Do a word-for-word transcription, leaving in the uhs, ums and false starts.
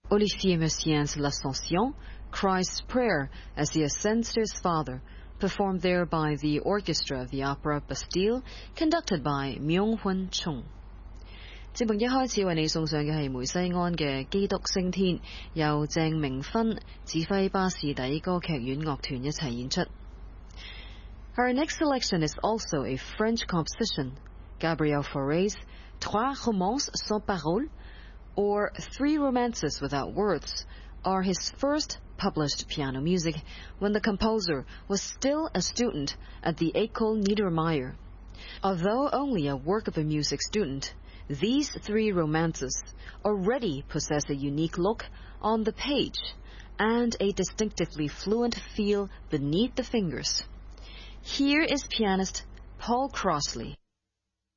Olivier Messiaen's L'Ascension, Christ's Prayer as he ascends to his Father, performed there by the orchestra of the Opera Bastille, conducted by Myung-Hun Chung. 節目一開始為你送上嘅係梅西安嘅《基督升天》，由鄭明芬指揮巴士底歌劇院樂團一齊演出。Our next selection is also a French composition. Gabriel Fauré's Trois romances sans paroles, or Three Romances Without Words, are his first published piano music when the composer was still a student at the École Niedermeyer. Although only a work of a music student, these three romances already possess a unique look on the page and a distinctively fluent feel beneath the fingers. Here is pianist Paul Crossley.